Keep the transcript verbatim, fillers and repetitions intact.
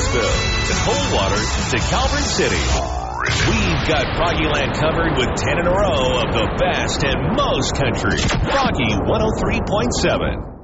Clarksville, to Coldwater, to Calvert City. We've got Froggyland covered with ten in a row of the best and most country. Froggy one oh three point seven.